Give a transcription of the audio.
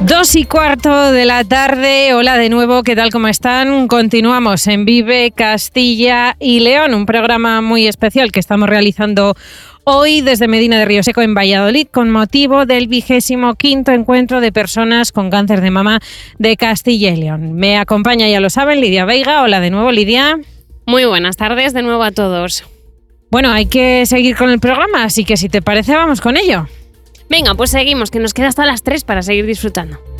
2:15 de la tarde. Hola de nuevo, ¿qué tal? ¿Cómo están? Continuamos en Vive Castilla y León, un programa muy especial que estamos realizando hoy desde Medina de Rioseco en Valladolid con motivo del 25º encuentro de personas con cáncer de mama de Castilla y León. Me acompaña, ya lo saben, Lidia Veiga. Hola de nuevo, Lidia. Muy buenas tardes de nuevo a todos. Bueno, hay que seguir con el programa, así que si te parece vamos con ello. Venga, pues seguimos, que nos queda hasta las 3 para seguir disfrutando.